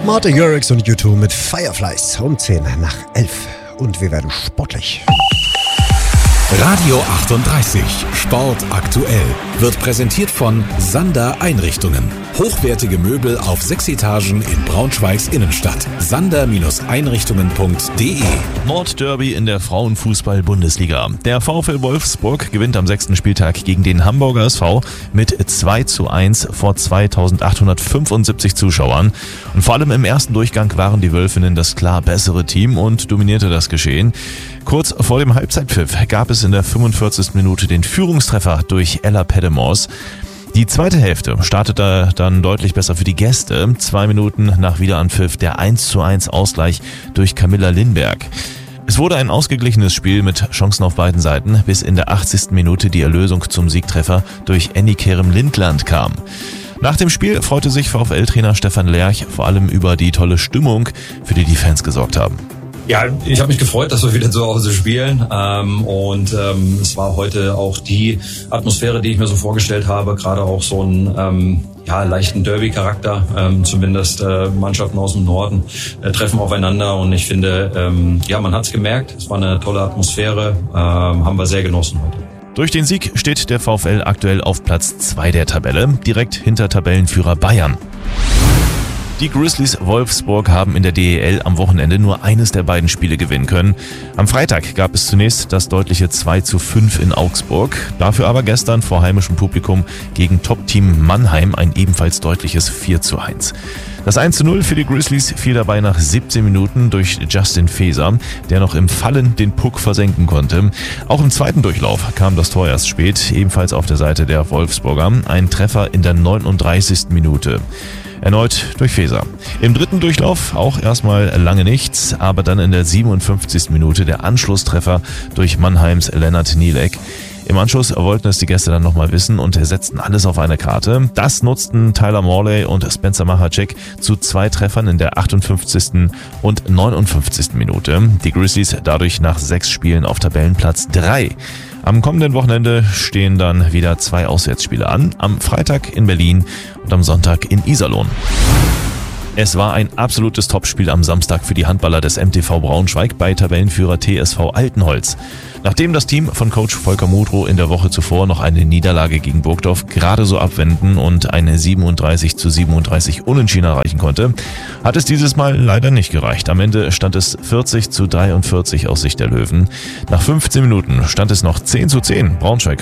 Martin Garrix und U2 mit Fireflies um 10 nach 11. Und wir werden sportlich. Radio 38 Sport aktuell wird präsentiert von Sander Einrichtungen. Hochwertige Möbel auf 6 Etagen in Braunschweigs Innenstadt. sander-einrichtungen.de. Nordderby in der Frauenfußball-Bundesliga. Der VfL Wolfsburg gewinnt am 6. Spieltag gegen den Hamburger SV mit 2:1 vor 2875 Zuschauern. Und vor allem im ersten Durchgang waren die Wölfinnen das klar bessere Team und dominierte das Geschehen. Kurz vor dem Halbzeitpfiff gab es in der 45. Minute den Führungstreffer durch Ella Pedemors. Die zweite Hälfte startete dann deutlich besser für die Gäste. 2 Minuten nach Wiederanpfiff der 1:1 Ausgleich durch Camilla Lindberg. Es wurde ein ausgeglichenes Spiel mit Chancen auf beiden Seiten, bis in der 80. Minute die Erlösung zum Siegtreffer durch Annie Kerem Lindland kam. Nach dem Spiel freute sich VfL-Trainer Stefan Lerch vor allem über die tolle Stimmung, für die Fans gesorgt haben. Ja, ich habe mich gefreut, dass wir wieder zu Hause spielen es war heute auch die Atmosphäre, die ich mir so vorgestellt habe, gerade auch so einen leichten Derby-Charakter, zumindest Mannschaften aus dem Norden treffen aufeinander und ich finde, man hat's gemerkt, es war eine tolle Atmosphäre, haben wir sehr genossen heute. Durch den Sieg steht der VfL aktuell auf Platz 2 der Tabelle, direkt hinter Tabellenführer Bayern. Die Grizzlies Wolfsburg haben in der DEL am Wochenende nur eines der beiden Spiele gewinnen können. Am Freitag gab es zunächst das deutliche 2:5 in Augsburg, dafür aber gestern vor heimischem Publikum gegen Top-Team Mannheim ein ebenfalls deutliches 4:1. Das 1:0 für die Grizzlies fiel dabei nach 17 Minuten durch Justin Feser, der noch im Fallen den Puck versenken konnte. Auch im zweiten Durchlauf kam das Tor erst spät, ebenfalls auf der Seite der Wolfsburger, ein Treffer in der 39. Minute. Erneut durch Feser. Im dritten Durchlauf auch erstmal lange nichts, aber dann in der 57. Minute der Anschlusstreffer durch Mannheims Lennart Nielek. Im Anschluss wollten es die Gäste dann nochmal wissen und setzten alles auf eine Karte. Das nutzten Tyler Morley und Spencer Machacek zu 2 Treffern in der 58. und 59. Minute. Die Grizzlies dadurch nach 6 Spielen auf Tabellenplatz 3. Am kommenden Wochenende stehen dann wieder 2 Auswärtsspiele an. Am Freitag in Berlin und am Sonntag in Iserlohn. Es war ein absolutes Topspiel am Samstag für die Handballer des MTV Braunschweig bei Tabellenführer TSV Altenholz. Nachdem das Team von Coach Volker Mudrow in der Woche zuvor noch eine Niederlage gegen Burgdorf gerade so abwenden und eine 37:37 Unentschieden erreichen konnte, hat es dieses Mal leider nicht gereicht. Am Ende stand es 40:43 aus Sicht der Löwen. Nach 15 Minuten stand es noch 10:10. Braunschweig